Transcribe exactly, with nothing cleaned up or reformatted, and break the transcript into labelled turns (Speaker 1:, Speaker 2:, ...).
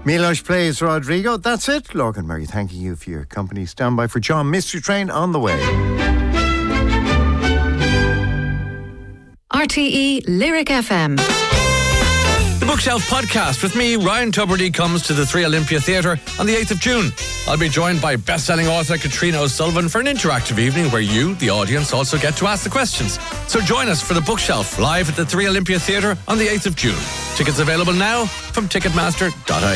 Speaker 1: Milos plays Rodrigo. That's it. Lorcan Murray thanking you for your company. Stand by for John. Mystery Train on the way.
Speaker 2: R T E Lyric F M.
Speaker 3: The Bookshelf podcast with me, Ryan Tubridy, comes to the Three Olympia Theatre on the eighth of June. I'll be joined by best-selling author Katrina O'Sullivan for an interactive evening where you, the audience, also get to ask the questions. So join us for The Bookshelf live at the Three Olympia Theatre on the eighth of June. Tickets available now from ticketmaster dot I E.